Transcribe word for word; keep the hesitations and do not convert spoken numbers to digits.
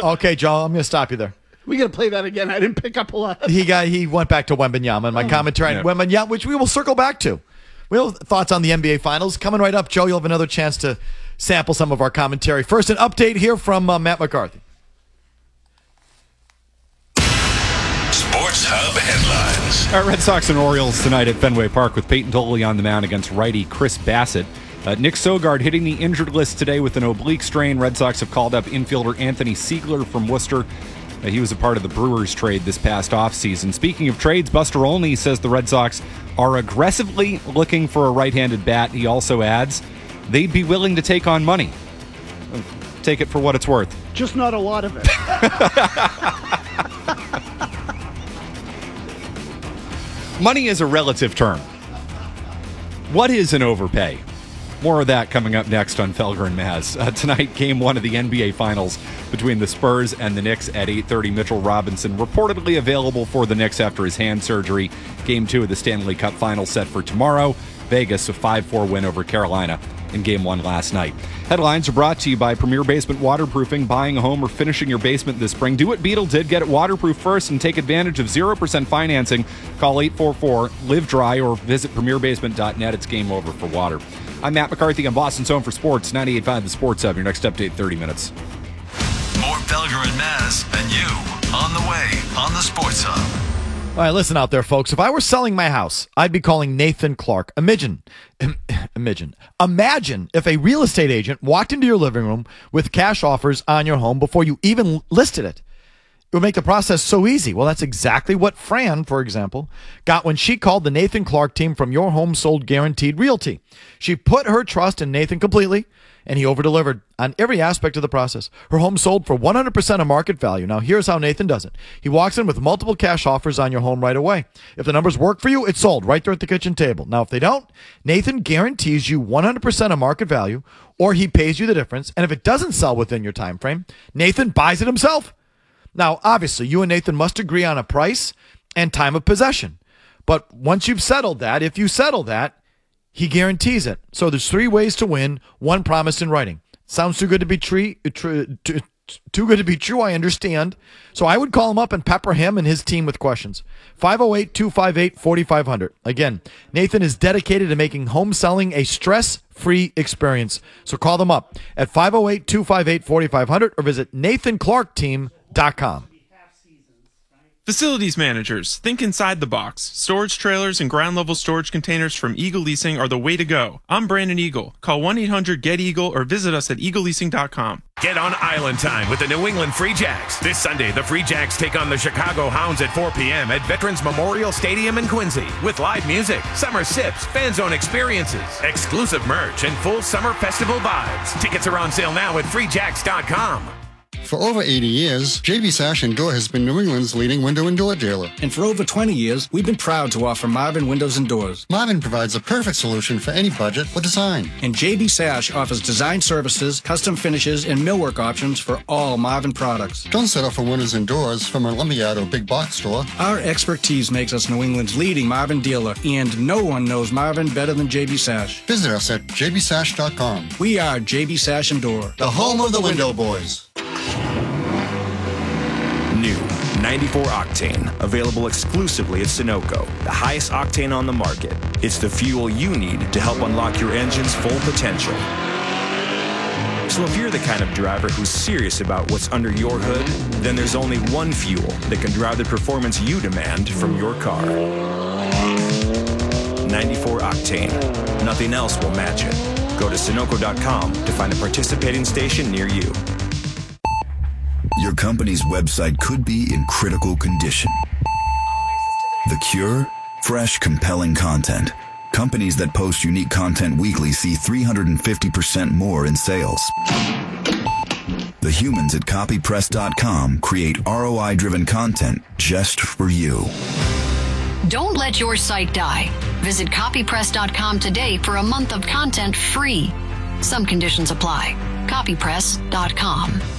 Okay, Joe, I'm going to stop you there. We got to play that again. I didn't pick up a lot. He got he went back to Wembanyama and my oh, commentary on yeah. Wembanyama, which we will circle back to. We have thoughts on the N B A Finals coming right up. Joe, you'll have another chance to sample some of our commentary. First, an update here from uh, Matt McCarthy. Sports Hub headlines. Our Red Sox and Orioles tonight at Fenway Park with Peyton Tolley on the mound against righty Chris Bassett. Uh, Nick Sogard hitting the injured list today with an oblique strain. Red Sox have called up infielder Anthony Siegler from Worcester. Uh, he was a part of the Brewers trade this past offseason. Speaking of trades, Buster Olney says the Red Sox are aggressively looking for a right-handed bat. He also adds they'd be willing to take on money. Uh, take it for what it's worth. Just not a lot of it. Money is a relative term. What is an overpay? More of that coming up next on Felger and Maz. Uh, tonight, game one of the N B A Finals between the Spurs and the Knicks at eight thirty. Mitchell Robinson reportedly available for the Knicks after his hand surgery. Game two of the Stanley Cup Finals set for tomorrow. Vegas, a five four win over Carolina in game one last night. Headlines are brought to you by Premier Basement Waterproofing. Buying a home or finishing your basement this spring. Do what Beetle did. Get it waterproof first and take advantage of zero percent financing. Call eight four four, live dry or visit premier basement dot net. It's game over for water. I'm Matt McCarthy on Boston's Home for Sports, ninety-eight point five The Sports Hub. Your next update, thirty minutes. More Felger and Maz and you on the way on the Sports Hub. All right, listen out there, folks. If I were selling my house, I'd be calling Nathan Clark. Imagine, imagine, imagine if a real estate agent walked into your living room with cash offers on your home before you even listed it. It would make the process so easy. Well, that's exactly what Fran, for example, got when she called the Nathan Clark team from Your Home Sold Guaranteed Realty. She put her trust in Nathan completely, and he over-delivered on every aspect of the process. Her home sold for one hundred percent of market value. Now, here's how Nathan does it. He walks in with multiple cash offers on your home right away. If the numbers work for you, it's sold right there at the kitchen table. Now, if they don't, Nathan guarantees you one hundred percent of market value, or he pays you the difference. And if it doesn't sell within your time frame, Nathan buys it himself. Now, obviously, you and Nathan must agree on a price and time of possession. But once you've settled that, if you settle that, he guarantees it. So there's three ways to win, one promised in writing. Sounds too good to be true, too, too good to be true, I understand. So I would call him up and pepper him and his team with questions. five oh eight, two five eight, four five zero zero. Again, Nathan is dedicated to making home selling a stress-free experience. So call them up at five oh eight, two five eight, four five zero zero or visit nathan clark team dot com. Facilities managers, think inside the box. Storage trailers and ground-level storage containers from Eagle Leasing are the way to go. I'm Brandon Eagle. Call one eight hundred get eagle or visit us at eagle leasing dot com. Get on Island Time with the New England Free Jacks. This Sunday, the Free Jacks take on the Chicago Hounds at four p.m. at Veterans Memorial Stadium in Quincy with live music, summer sips, fan zone experiences, exclusive merch, and full summer festival vibes. Tickets are on sale now at free jacks dot com. For over eighty years, J B Sash and Door has been New England's leading window and door dealer. And for over twenty years, we've been proud to offer Marvin Windows and Doors. Marvin provides a perfect solution for any budget or design. And J B Sash offers design services, custom finishes, and millwork options for all Marvin products. Don't settle for windows and doors from a lumberyard or big box store. Our expertise makes us New England's leading Marvin dealer, and no one knows Marvin better than J B Sash. Visit us at j b sash dot com. We are J B Sash and Door, the home of the window boys. New ninety-four Octane, available exclusively at Sunoco, the highest octane on the market. It's the fuel you need to help unlock your engine's full potential. So if you're the kind of driver who's serious about what's under your hood, then there's only one fuel that can drive the performance you demand from your car. ninety-four Octane. Nothing else will match it. Go to Sunoco dot com to find a participating station near you. Your company's website could be in critical condition. The cure? Fresh, compelling content. Companies that post unique content weekly see three hundred fifty percent more in sales. The humans at copy press dot com create R O I-driven content just for you. Don't let your site die. Visit copy press dot com today for a month of content free. Some conditions apply. copy press dot com.